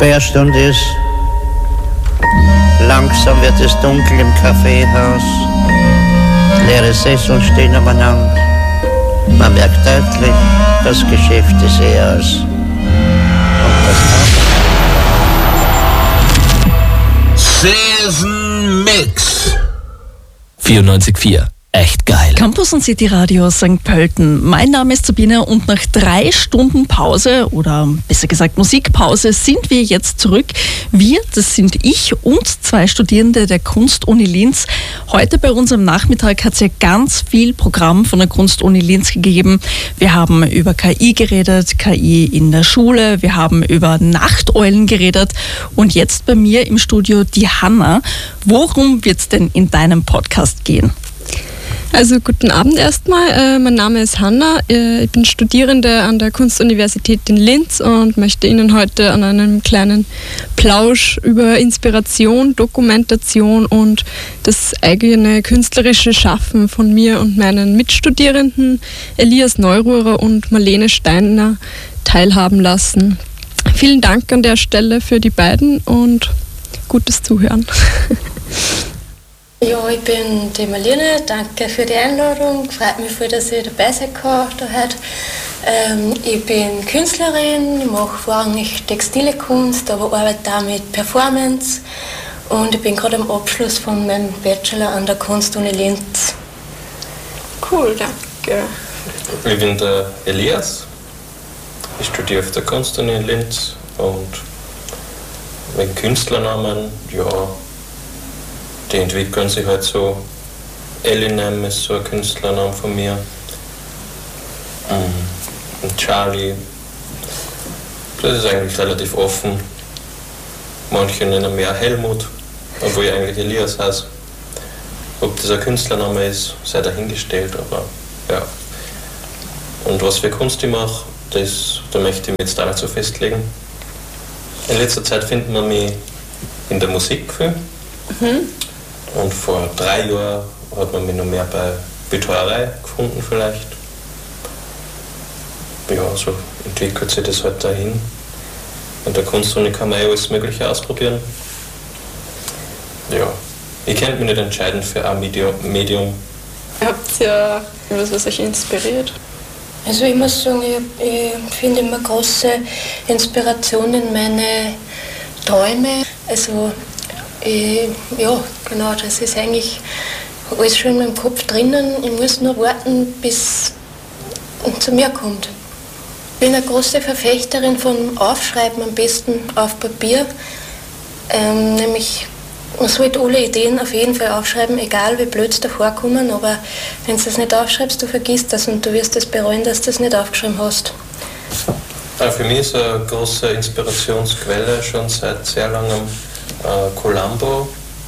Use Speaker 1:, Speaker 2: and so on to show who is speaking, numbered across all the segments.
Speaker 1: Sperrstunde ist. Langsam wird es dunkel im Kaffeehaus. Leere Sesseln stehen umeinander. Man merkt deutlich, das Geschäft ist aus. Und das
Speaker 2: Season Mix
Speaker 3: 94,4. Echt geil.
Speaker 4: Campus und City Radio St. Pölten. Mein Name ist Sabine und nach 3 Stunden Pause oder besser gesagt Musikpause sind wir jetzt zurück. Wir, das sind ich und 2 Studierende der Kunstuni Linz. Heute bei uns am Nachmittag hat es ja ganz viel Programm von der Kunstuni Linz gegeben. Wir haben über KI geredet, KI in der Schule. Wir haben über Nachteulen geredet und jetzt bei mir im Studio die Hanna. Worum wird es denn in deinem Podcast gehen?
Speaker 5: Also guten Abend erstmal. Mein Name ist Hanna. Ich bin Studierende an der Kunstuniversität in Linz und möchte Ihnen heute an einem kleinen Plausch über Inspiration, Dokumentation und das eigene künstlerische Schaffen von mir und meinen Mitstudierenden Elias Neururer und Marlene Steiner teilhaben lassen. Vielen Dank an der Stelle für die beiden und gutes Zuhören.
Speaker 6: Ja, ich bin die Marlene, danke für die Einladung, freut mich voll, dass ich dabei sein kann heute. Ich bin Künstlerin, ich mache vorrangig textile Kunst, aber arbeite auch mit Performance und ich bin gerade am Abschluss von meinem Bachelor an der Kunstuni Linz.
Speaker 5: Cool, danke.
Speaker 7: Ich bin der Elias, ich studiere auf der Kunstuni Linz und mein Künstlernamen, ja, die entwickeln sich halt so. Elinem ist so ein Künstlername von mir. Und Charlie. Das ist eigentlich relativ offen. Manche nennen mich auch Helmut, obwohl ich eigentlich Elias heiße. Ob das ein Künstlername ist, sei dahingestellt, aber ja. Und was für Kunst ich mache, da möchte ich mich jetzt auch nicht so festlegen. In letzter Zeit findet man mich in der Musik viel. Und vor 3 Jahren hat man mich noch mehr bei Betreuerei gefunden vielleicht. Ja, so entwickelt sich das halt dahin. In der Kunstuni kann man alles Mögliche ausprobieren. Ja, ich könnte mich nicht entscheiden für ein Medium.
Speaker 5: Ihr habt ja was euch inspiriert?
Speaker 6: Also ich muss sagen, ich finde immer große Inspiration in meine Träume. Also ja, genau, das ist eigentlich alles schon in meinem Kopf drinnen. Ich muss nur warten, bis es zu mir kommt. Ich bin eine große Verfechterin von Aufschreiben, am besten auf Papier. Nämlich, man sollte alle Ideen auf jeden Fall aufschreiben, egal wie blöd es davor kommen, aber wenn du das nicht aufschreibst, du vergisst das und du wirst es bereuen, dass du das nicht aufgeschrieben hast.
Speaker 7: Ja, für mich ist eine große Inspirationsquelle schon seit sehr langem Columbo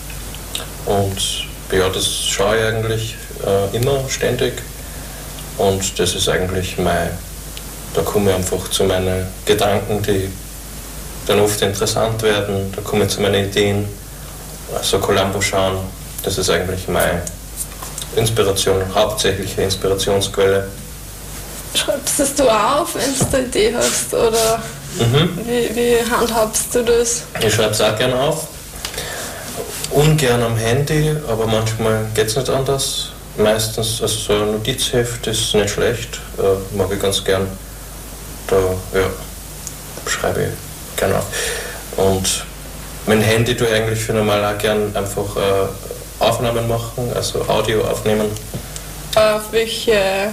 Speaker 7: und ja, das schaue ich eigentlich immer ständig und das ist eigentlich da komme ich einfach zu meinen Gedanken, die dann oft interessant werden, da komme ich zu meinen Ideen, also Columbo schauen, das ist eigentlich meine Inspiration, hauptsächliche Inspirationsquelle.
Speaker 5: Schreibst du auf, wenn du eine Idee hast, oder wie handhabst du das?
Speaker 7: Ich schreibe es auch gerne auf. Ungern am Handy, aber manchmal geht es nicht anders. Meistens, also so ein Notizheft ist nicht schlecht, mag ich ganz gern. Da schreibe ich gerne auf. Und mein Handy tue ich eigentlich für normal auch gern einfach Aufnahmen machen, also Audio aufnehmen.
Speaker 5: Auf welche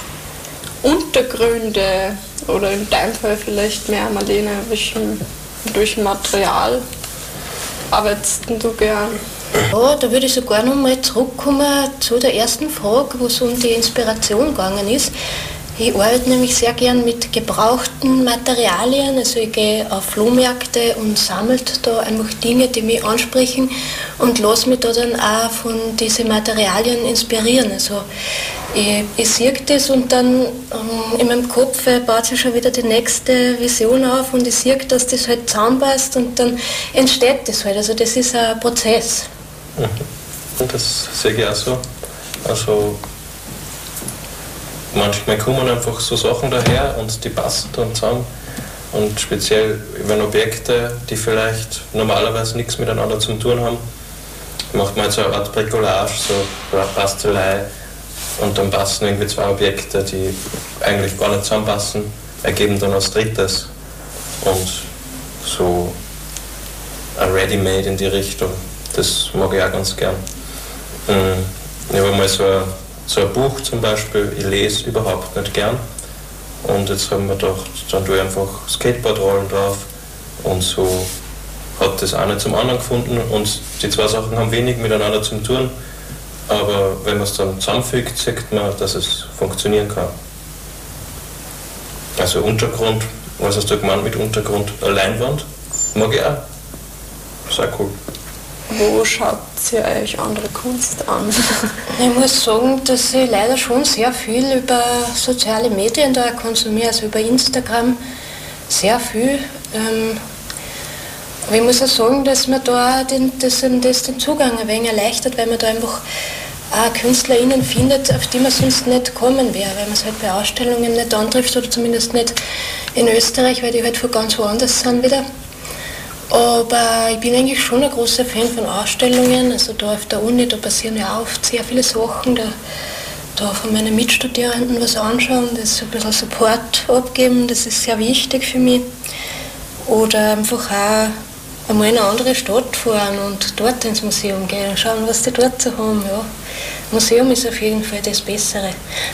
Speaker 5: Untergründe oder in deinem Fall vielleicht mehr, Marlene, durch Material arbeitest du gern?
Speaker 6: Ja, da würde ich sogar noch mal zurückkommen zu der ersten Frage, wo es um die Inspiration gegangen ist. Ich arbeite nämlich sehr gern mit gebrauchten Materialien, also ich gehe auf Flohmärkte und sammle da einfach Dinge, die mich ansprechen und lasse mich da dann auch von diesen Materialien inspirieren. Also ich sehe das und dann in meinem Kopf baut sich schon wieder die nächste Vision auf und ich sehe, dass das halt zusammenpasst und dann entsteht das halt. Also das ist ein Prozess.
Speaker 7: Und das sehe ich auch so. Also manchmal kommen einfach so Sachen daher und die passen dann zusammen und speziell wenn Objekte, die vielleicht normalerweise nichts miteinander zu tun haben, macht man halt so eine Art Bricolage, so eine Bastelei und dann passen irgendwie zwei Objekte, die eigentlich gar nicht zusammenpassen, ergeben dann was Drittes und so ein Ready-Made in die Richtung, das mag ich auch ganz gern. Ich habe mal so ein Buch zum Beispiel, ich lese überhaupt nicht gern und jetzt haben wir gedacht, dann tue ich einfach Skateboardrollen drauf und so hat das eine zum anderen gefunden und die zwei Sachen haben wenig miteinander zu tun, aber wenn man es dann zusammenfügt, sieht man, dass es funktionieren kann. Also Untergrund, was hast du gemeint mit Untergrund? Eine Leinwand? Mag ich auch. Sehr cool.
Speaker 5: Wo schaut ihr euch andere Kunst an?
Speaker 6: Ich muss sagen, dass ich leider schon sehr viel über soziale Medien da konsumiere, also über Instagram sehr viel. Aber ich muss auch sagen, dass mir da den Zugang ein wenig erleichtert, weil man da einfach auch KünstlerInnen findet, auf die man sonst nicht kommen wäre, weil man es halt bei Ausstellungen nicht antrifft oder zumindest nicht in Österreich, weil die halt von ganz woanders sind wieder. Aber ich bin eigentlich schon ein großer Fan von Ausstellungen, also da auf der Uni, da passieren ja oft sehr viele Sachen, da von meinen Mitstudierenden was anschauen, das ein bisschen Support abgeben, das ist sehr wichtig für mich. Oder einfach auch einmal in eine andere Stadt fahren und dort ins Museum gehen und schauen, was die dort so haben. Ja. Museum ist auf jeden Fall das Bessere.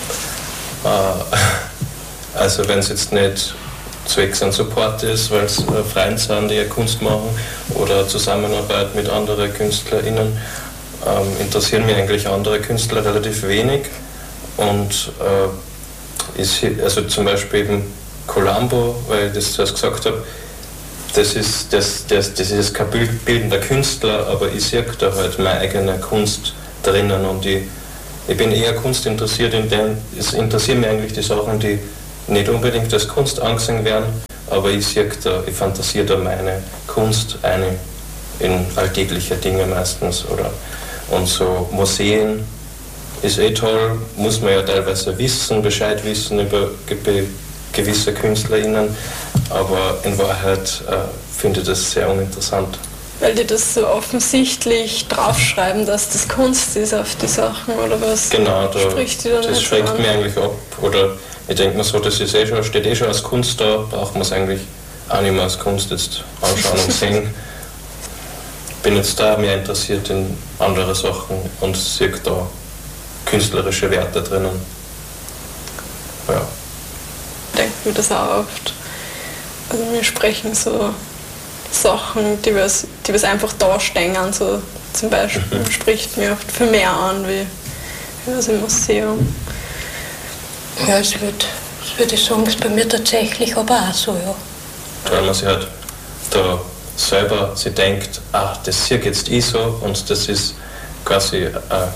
Speaker 7: Also wenn es jetzt nicht zwecks ein Support ist, weil es Freunde sind, die Kunst machen oder Zusammenarbeit mit anderen KünstlerInnen, interessieren mich eigentlich andere Künstler relativ wenig. Und also zum Beispiel eben Colombo, weil ich das zuerst gesagt habe, das ist kein bildender Künstler, aber ich sehe da halt meine eigene Kunst drinnen und ich bin eher kunstinteressiert, es interessieren mich eigentlich die Sachen, die nicht unbedingt als Kunst angesehen werden, aber ich fantasiere da meine Kunst ein in alltägliche Dinge meistens. Und so Museen ist toll, muss man ja teilweise Bescheid wissen über gewisse KünstlerInnen, aber in Wahrheit finde ich das sehr uninteressant.
Speaker 5: Weil die das so offensichtlich draufschreiben, dass das Kunst ist auf die Sachen, oder was?
Speaker 7: Genau, das schreckt mich eigentlich ab. Oder ich denke mir so, das ist steht schon als Kunst da, braucht man es eigentlich auch nicht mehr als Kunst jetzt anschauen und sehen. Bin jetzt da mehr interessiert in andere Sachen und sehe da künstlerische Werte drinnen. Ja.
Speaker 5: Ich denke mir das auch oft. Also wir sprechen so Sachen, die was einfach da stehen, so zum Beispiel spricht mir oft viel mehr an wie das im Museum.
Speaker 6: Ja, das würde ich sagen, ist bei mir tatsächlich aber auch so, ja.
Speaker 7: Weil man sich halt da selber denkt, das sehe jetzt so und das ist quasi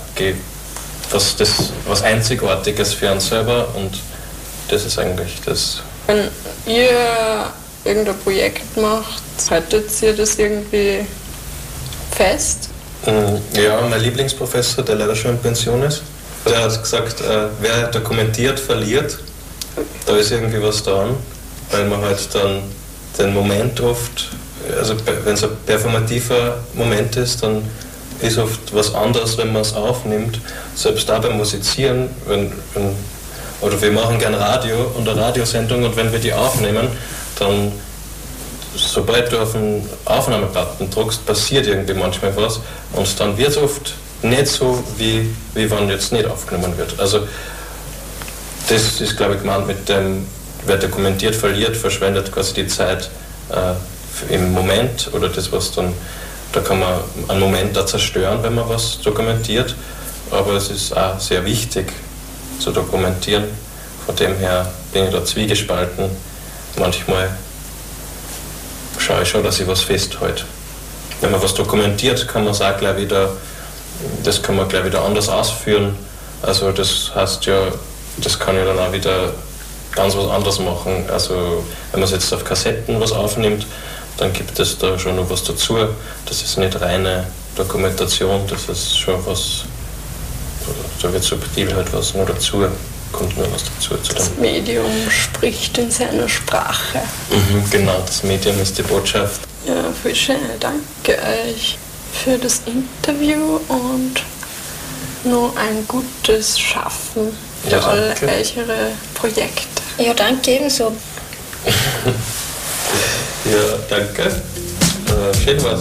Speaker 7: was Einzigartiges für einen selber und das ist eigentlich das.
Speaker 5: Wenn ihr irgendein Projekt macht, haltet ihr das irgendwie fest?
Speaker 7: Ja, mein Lieblingsprofessor, der leider schon in Pension ist, der hat gesagt, wer dokumentiert, verliert. Da ist irgendwie was dran, weil man halt dann den Moment oft, also wenn es ein performativer Moment ist, dann ist oft was anderes, wenn man es aufnimmt. Selbst da beim Musizieren, oder wir machen gern Radio und eine Radiosendung und wenn wir die aufnehmen, dann sobald du auf den Aufnahmebutton drückst, passiert irgendwie manchmal was und dann wird es oft nicht so, wie wenn jetzt nicht aufgenommen wird. Also das ist, glaube ich, gemeint mit dem, wer dokumentiert, verliert, verschwendet quasi die Zeit im Moment oder das, was dann, da kann man einen Moment da zerstören, wenn man was dokumentiert, aber es ist auch sehr wichtig zu dokumentieren. Von dem her bin ich da zwiegespalten. Manchmal schaue ich schon, dass ich was festhalte. Wenn man was dokumentiert, kann man es auch gleich wieder, das kann man gleich wieder anders ausführen. Also das heißt ja, das kann ja dann auch wieder ganz was anderes machen. Also wenn man es jetzt auf Kassetten was aufnimmt, dann gibt es da schon noch was dazu. Das ist nicht reine Dokumentation, das ist schon was, da wird subtil halt was noch dazu. kommt noch was dazu zu
Speaker 5: Das
Speaker 7: dem.
Speaker 5: Medium spricht in seiner Sprache.
Speaker 7: Genau, das Medium ist die Botschaft.
Speaker 5: Ja, viel schön. Danke euch für das Interview und noch ein gutes Schaffen für
Speaker 7: Ja,
Speaker 5: alle
Speaker 7: danke.
Speaker 5: eure Projekte.
Speaker 6: Ja, danke ebenso.
Speaker 7: Ja, danke. Schön war's.